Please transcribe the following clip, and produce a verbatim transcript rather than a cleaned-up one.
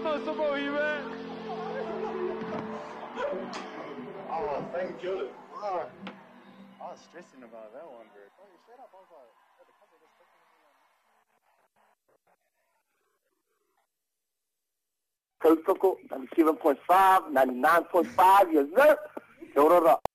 about some more, you man. Oh, thank you. Oh, I was stressing about that one, bro. Oh, straight up, I was like, oh, the cousin was talking to me. Coach Coco, ninety-seven point five, ninety-nine point five, yes, sir. Throw it up.